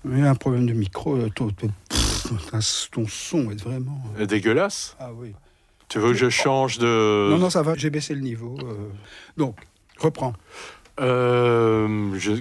Il y a un problème de micro. Ton son est vraiment... Dégueulasse. Ah oui. Tu veux que je change de... Non, ça va, j'ai baissé le niveau. Donc, reprends.